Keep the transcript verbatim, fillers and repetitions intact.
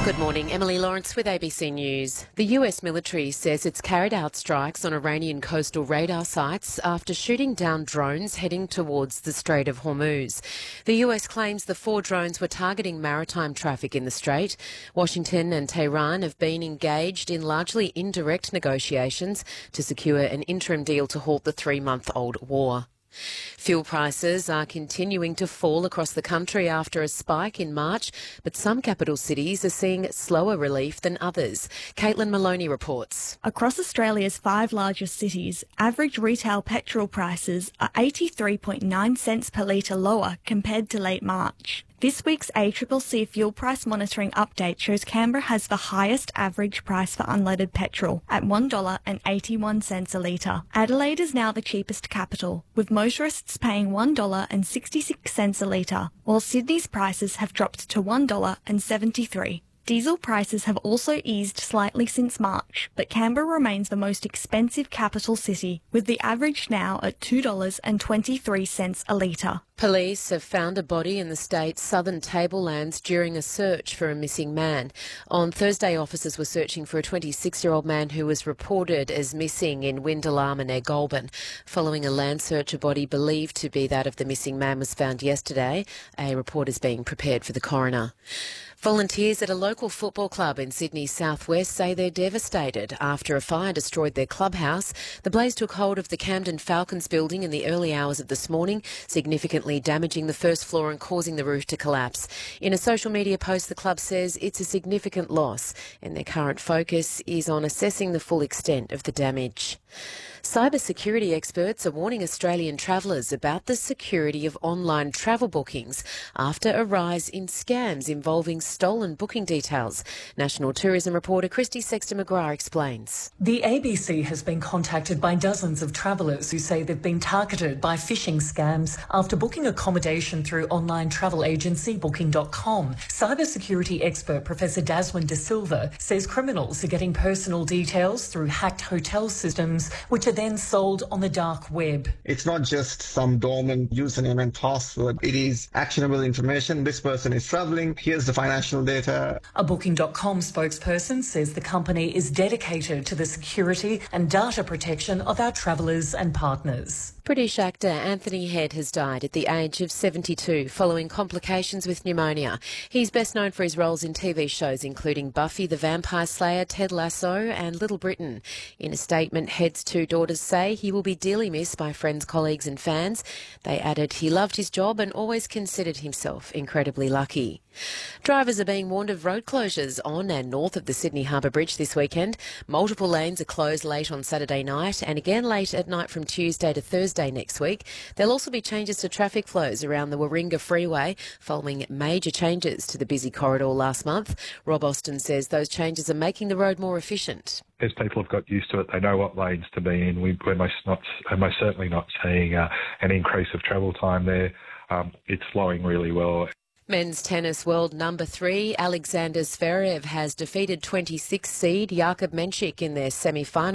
Good morning, Emily Lawrence with A B C News. The U S military says it's carried out strikes on Iranian coastal radar sites after shooting down drones heading towards the Strait of Hormuz. The U S claims the four drones were targeting maritime traffic in the strait. Washington and Tehran have been engaged in largely indirect negotiations to secure an interim deal to halt the three-month-old war. Fuel prices are continuing to fall across the country after a spike in March, but some capital cities are seeing slower relief than others. Caitlin Maloney reports. Across Australia's five largest cities, average retail petrol prices are eighty-three point nine cents per litre lower compared to late March. This week's A C C C fuel price monitoring update shows Canberra has the highest average price for unleaded petrol at one dollar eighty-one a litre. Adelaide is now the cheapest capital, with motorists paying one dollar sixty-six a litre, while Sydney's prices have dropped to one dollar seventy-three. Diesel prices have also eased slightly since March, but Canberra remains the most expensive capital city, with the average now at two dollars twenty-three a litre. Police have found a body in the state's southern tablelands during a search for a missing man. On Thursday, officers were searching for a twenty-six-year-old man who was reported as missing in Windalarma near Goulburn. Following a land search, a body believed to be that of the missing man was found yesterday. A report is being prepared for the coroner. Volunteers at a local football club in Sydney's southwest say they're devastated after a fire destroyed their clubhouse. The blaze took hold of the Camden Falcons building in the early hours of this morning, significantly damaging the first floor and causing the roof to collapse. In a social media post, the club says it's a significant loss and their current focus is on assessing the full extent of the damage. Cybersecurity experts are warning Australian travellers about the security of online travel bookings after a rise in scams involving stolen booking details. National Tourism reporter Christy Sexton-McGrath explains. The A B C has been contacted by dozens of travellers who say they've been targeted by phishing scams after booking accommodation through online travel agency booking dot com. Cybersecurity expert Professor Daswin De Silva says criminals are getting personal details through hacked hotel systems, which are then sold on the dark web. It's not just some dormant username and password. It is actionable information. This person is travelling. Here's the financial data. A booking dot com spokesperson says the company is dedicated to the security and data protection of our travellers and partners. British actor Anthony Head has died at the age of seventy-two following complications with pneumonia. He's best known for his roles in T V shows including Buffy the Vampire Slayer, Ted Lasso and Little Britain. In a statement, Head's two daughters say he will be dearly missed by friends, colleagues and fans. They added he loved his job and always considered himself incredibly lucky. Drivers are being warned of road closures on and north of the Sydney Harbour Bridge this weekend. Multiple lanes are closed late on Saturday night and again late at night from Tuesday to Thursday next week. There'll also be changes to traffic flows around the Warringah Freeway following major changes to the busy corridor last month. Rob Austin says those changes are making the road more efficient. As people have got used to it, they know what lanes to be in. We, we're most, not, most certainly not seeing uh, an increase of travel time there. Um, it's flowing really well. Men's tennis world number three, Alexander Zverev has defeated twenty-sixth seed Jakub Menchik in their semi-final.